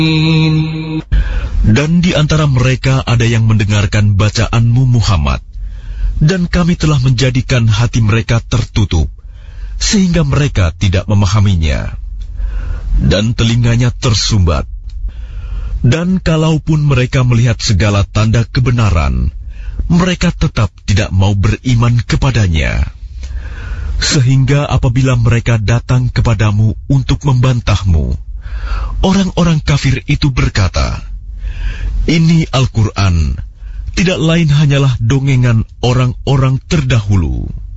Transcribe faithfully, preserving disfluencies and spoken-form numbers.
Dan di antara mereka ada yang mendengarkan bacaanmu Muhammad, dan kami telah menjadikan hati mereka tertutup, sehingga mereka tidak memahaminya, dan telinganya tersumbat. Dan kalaupun mereka melihat segala tanda kebenaran, mereka tetap tidak mau beriman kepadanya. Sehingga apabila mereka datang kepadamu untuk membantahmu, orang-orang kafir itu berkata, "Ini Al-Quran tidak lain hanyalah dongengan orang-orang terdahulu."